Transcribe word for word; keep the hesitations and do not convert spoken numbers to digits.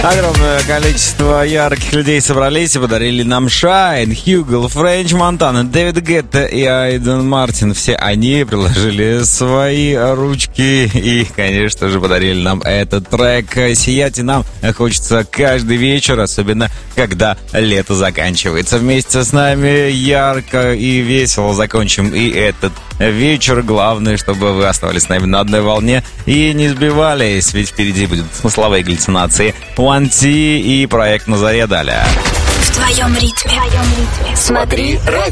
Огромное количество ярких людей собрались и подарили нам Шайн, Хьюгл, Френч Монтана, Дэвид Гетта и Айден Мартин. Все они приложили свои ручки и, конечно же, подарили нам этот трек. Сиять и нам хочется каждый вечер, особенно когда лето заканчивается. Вместе с нами ярко и весело закончим и этот вечер. Главное, чтобы вы оставались с нами на одной волне и не сбивались, ведь впереди будут смысловые галлюцинации One T и проект «На заре» далее. В твоем ритме. В твоем ритме. Смотри радио.